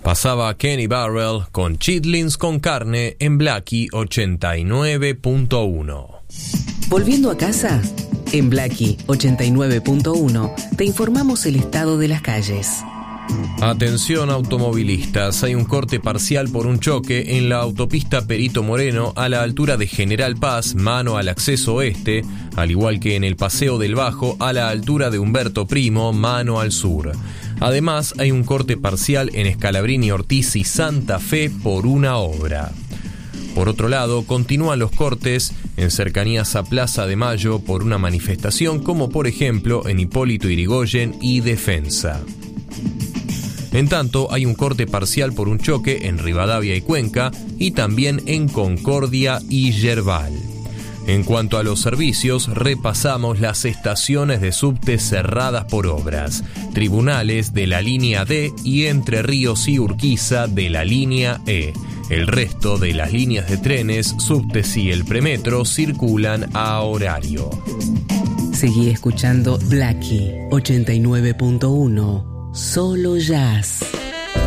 Pasaba Kenny Burrell con Chitlins con carne en Blackie 89.1. Volviendo a casa, en Blackie 89.1 te informamos el estado de las calles. Atención automovilistas, hay un corte parcial por un choque en la autopista Perito Moreno a la altura de General Paz, mano al acceso oeste, al igual que en el Paseo del Bajo a la altura de Humberto Primo, mano al sur. Además, hay un corte parcial en Scalabrini Ortiz y Santa Fe por una obra. Por otro lado, continúan los cortes en cercanías a Plaza de Mayo por una manifestación, como por ejemplo en Hipólito Yrigoyen y Defensa. En tanto, hay un corte parcial por un choque en Rivadavia y Cuenca y también en Concordia y Yerbal. En cuanto a los servicios, repasamos las estaciones de subte cerradas por obras, tribunales de la línea D y Entre Ríos y Urquiza de la línea E. El resto de las líneas de trenes, subtes y el premetro circulan a horario. Seguí escuchando Blackie 89.1. Solo jazz.